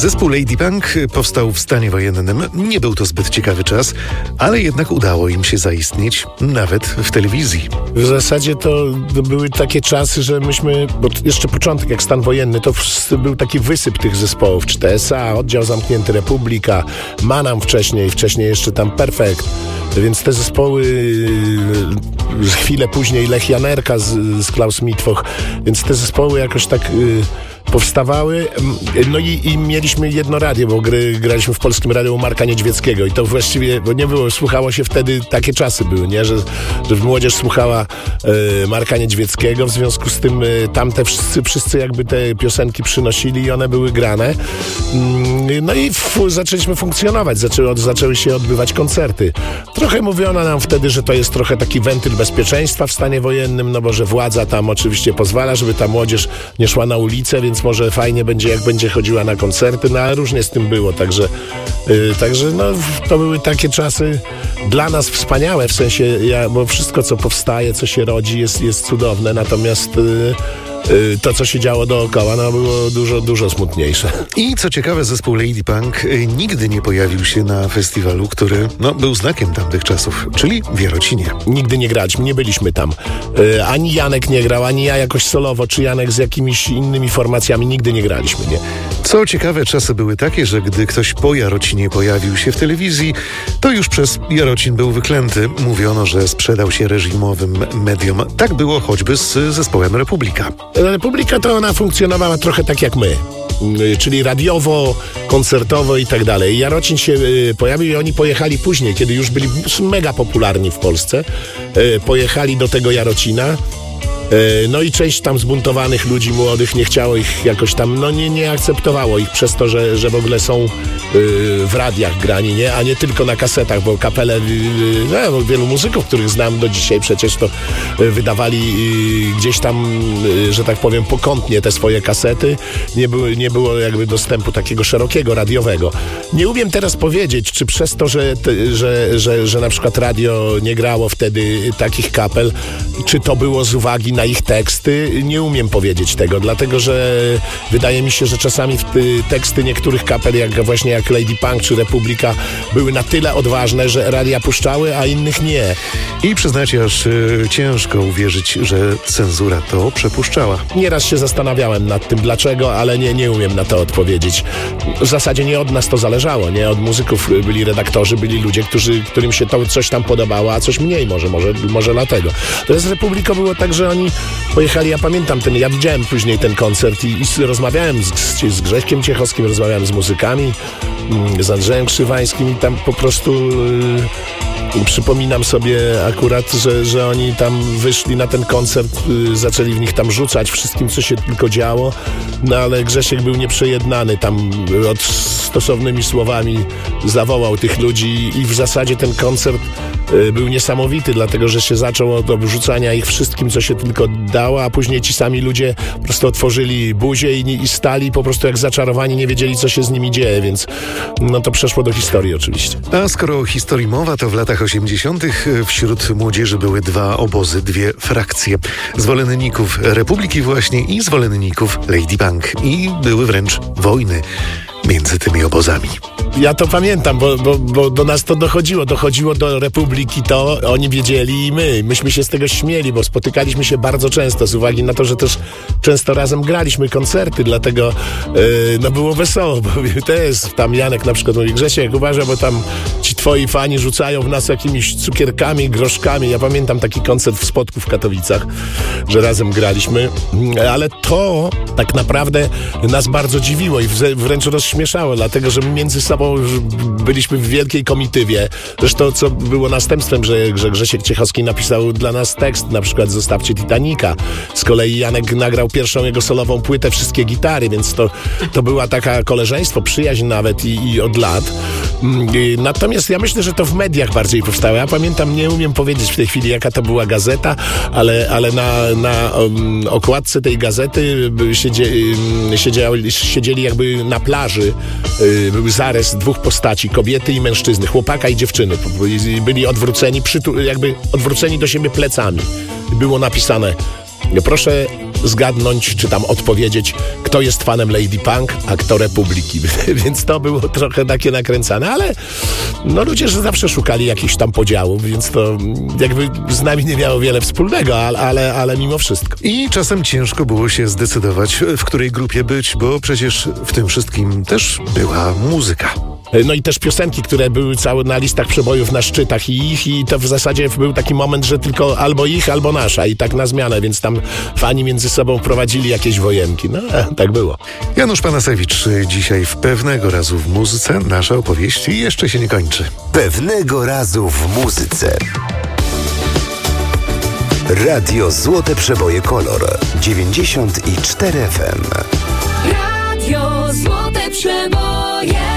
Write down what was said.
Zespół Lady Punk powstał w stanie wojennym. Nie był to zbyt ciekawy czas, ale jednak udało im się zaistnieć nawet w telewizji. W zasadzie to były takie czasy, że myśmy, bo jeszcze początek jak stan wojenny, to był taki wysyp tych zespołów. Czy TSA, Oddział Zamknięty, Republika, Manam wcześniej jeszcze tam Perfekt. Więc te zespoły, chwilę później Lech Janerka z Klaus Mitwoch, więc te zespoły jakoś tak powstawały. No i mieliśmy jedno radio, bo graliśmy w Polskim Radiu u Marka Niedźwieckiego i to właściwie, bo nie było, słuchało się wtedy, takie czasy były, nie? Że młodzież słuchała Marka Niedźwieckiego, w związku z tym tamte wszyscy jakby te piosenki przynosili i one były grane. No i zaczęliśmy funkcjonować, zaczęły się odbywać koncerty. Trochę mówiono nam wtedy, że to jest trochę taki wentyl bezpieczeństwa w stanie wojennym, no bo że władza tam oczywiście pozwala, żeby ta młodzież nie szła na ulicę, więc może fajnie będzie, jak będzie chodziła na koncerty, no ale różnie z tym było, także no, to były takie czasy dla nas wspaniałe, w sensie, bo wszystko, co powstaje, co się rodzi, jest cudowne, natomiast to, co się działo dookoła, no, było dużo smutniejsze. I co ciekawe, zespół Lady Punk nigdy nie pojawił się na festiwalu, który był znakiem tamtych czasów, czyli w Jarocinie. Nigdy nie graliśmy, nie byliśmy tam. Ani Janek nie grał, ani ja jakoś solowo, czy Janek z jakimiś innymi formacjami, nigdy nie graliśmy, nie. Co ciekawe, czasy były takie, że gdy ktoś po Jarocinie pojawił się w telewizji, to już przez Jarocin był wyklęty. Mówiono, że sprzedał się reżimowym mediom. Tak było choćby z zespołem Republika. Republika to ona funkcjonowała trochę tak jak my, czyli radiowo, koncertowo i tak dalej. Jarocin się pojawił i oni pojechali później, kiedy już byli mega popularni w Polsce. Pojechali do tego Jarocina. No i część tam zbuntowanych ludzi młodych nie chciało ich jakoś tam, no nie akceptowało ich przez to, że w ogóle są w radiach grani, nie? A nie tylko na kasetach, bo kapele, wielu muzyków, których znam do dzisiaj przecież, to wydawali gdzieś tam, że tak powiem, pokątnie te swoje kasety. Nie było jakby dostępu takiego szerokiego, radiowego. Nie umiem teraz powiedzieć, czy przez to, że na przykład radio nie grało wtedy takich kapel, czy to było z uwagi na ich teksty, nie umiem powiedzieć tego, dlatego że wydaje mi się, że czasami teksty niektórych kapel, jak Lady Punk czy Republika, były na tyle odważne, że radia puszczały, a innych nie. I przyznacie, aż ciężko uwierzyć, że cenzura to przepuszczała. Nieraz się zastanawiałem nad tym, dlaczego, ale nie umiem na to odpowiedzieć. W zasadzie nie od nas to zależało, nie? Od muzyków byli redaktorzy, byli ludzie, którym się to coś tam podobało, a coś mniej może dlatego. To z Republiką było tak, że oni pojechali, ja pamiętam ja widziałem później ten koncert i rozmawiałem z Grześkiem Ciechowskim, rozmawiałem z muzykami, z Andrzejem Krzywańskim i tam po prostu przypominam sobie akurat, że oni tam wyszli na ten koncert, zaczęli w nich tam rzucać wszystkim, co się tylko działo, no ale Grzesiek był nieprzejednany, tam stosownymi słowami zawołał tych ludzi i w zasadzie ten koncert był niesamowity, dlatego że się zaczął od obrzucania ich wszystkim, co się tylko dało, a później ci sami ludzie po prostu otworzyli buzię i stali po prostu jak zaczarowani, nie wiedzieli, co się z nimi dzieje, więc no to przeszło do historii oczywiście. A skoro o historii mowa, to w latach 80. wśród młodzieży były dwa obozy, dwie frakcje. Zwolenników Republiki właśnie i zwolenników Lady Punk. I były wręcz wojny między tymi obozami. Ja to pamiętam, bo do nas to dochodziło do Republiki, to oni wiedzieli i myśmy się z tego śmieli, bo spotykaliśmy się bardzo często z uwagi na to, że też często razem graliśmy koncerty, dlatego no było wesoło, bo też tam Janek na przykład mówi, Grzesiek, uważaj, bo tam ci twoi fani rzucają w nas jakimiś cukierkami, groszkami. Ja pamiętam taki koncert w Spodku w Katowicach, że razem graliśmy, ale to tak naprawdę nas bardzo dziwiło i wręcz rozśmieszało, dlatego że między sobą byliśmy w wielkiej komitywie. Zresztą co było następstwem, że Grzesiek Ciechowski napisał dla nas tekst, na przykład Zostawcie Titanica. Z kolei Janek nagrał pierwszą jego solową płytę, wszystkie gitary, więc to była taka koleżeństwo, przyjaźń nawet i od lat. Natomiast ja myślę, że to w mediach bardziej powstało. Ja pamiętam, nie umiem powiedzieć w tej chwili, jaka to była gazeta, ale na okładce tej gazety siedzieli jakby na plaży. Był zarys dwóch postaci, kobiety i mężczyzny, chłopaka i dziewczyny. Byli odwróceni, jakby odwróceni do siebie plecami. Było napisane: proszę zgadnąć, czy tam odpowiedzieć, kto jest fanem Lady Punk, a kto Republiki. Więc to było trochę takie nakręcane, ale no ludzie że zawsze szukali jakichś tam podziałów, więc to jakby z nami nie miało wiele wspólnego, ale mimo wszystko. I czasem ciężko było się zdecydować, w której grupie być, bo przecież w tym wszystkim też była muzyka. No i też piosenki, które były całe na listach przebojów, na szczytach i to w zasadzie był taki moment, że tylko albo ich, albo nasza i tak na zmianę, więc tam fani między sobą prowadzili jakieś wojenki. No, tak było. Janusz Panasewicz dzisiaj w Pewnego razu w muzyce. Nasza opowieść jeszcze się nie kończy. Pewnego razu w muzyce. Radio Złote Przeboje Kolor 94 FM. Radio Złote Przeboje.